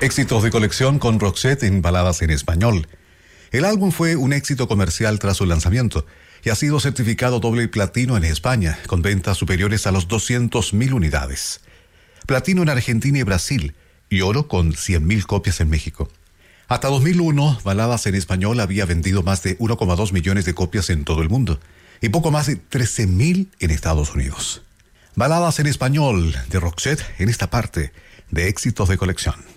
Éxitos de colección con Roxette en baladas en español. El álbum fue un éxito comercial tras su lanzamiento y ha sido certificado doble platino en España, con ventas superiores a los 200.000 unidades. Platino en Argentina y Brasil, y oro con 100.000 copias en México. Hasta 2001, Baladas en Español había vendido más de 1,2 millones de copias en todo el mundo y poco más de 13.000 en Estados Unidos. Baladas en Español de Roxette en esta parte de Éxitos de colección.